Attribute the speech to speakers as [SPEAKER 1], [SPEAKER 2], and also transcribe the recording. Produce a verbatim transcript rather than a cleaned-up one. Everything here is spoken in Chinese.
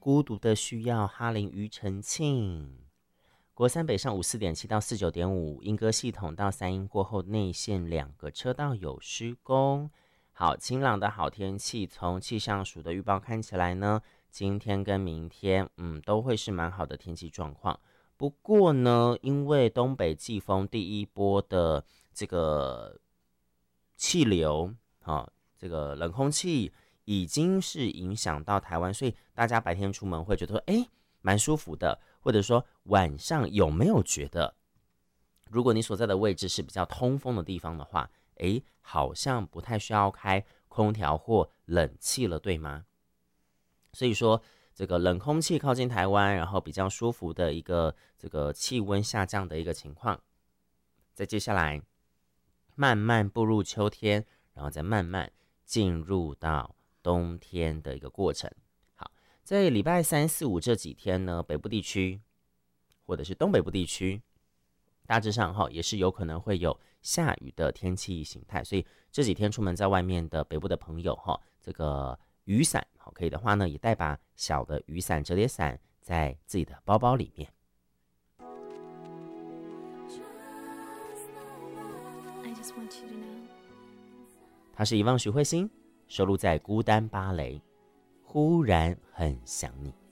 [SPEAKER 1] 孤独的需要，哈林庾澄庆。国三北上五四点七到四九点五，莺歌系统到三莺过后内线两个车道有施工。好，晴朗的好天气，从气象署的预报看起来呢，今天跟明天，嗯，都会是蛮好的天气状况。不过呢，因为东北季风第一波的这个气流，啊，这个冷空气已经是影响到台湾，所以大家白天出门会觉得说，哎，蛮舒服的，或者说晚上有没有觉得，如果你所在的位置是比较通风的地方的话，哎，好像不太需要开空调或冷气了，对吗？所以说，这个冷空气靠近台湾，然后比较舒服的一个这个气温下降的一个情况，再接下来慢慢步入秋天，然后再慢慢进入到冬天的一个过程。好，在礼拜三、四、五这几天呢，北部地区或者是东北部地区，大致上哈也是有可能会有下雨的天气形态，所以这几天出门在外面的北部的朋友哈，这个雨伞可以的话呢，也带把小的雨伞、折叠伞在自己的包包里面。他是遗忘徐慧欣，收录在《孤单芭蕾》，忽然很想你。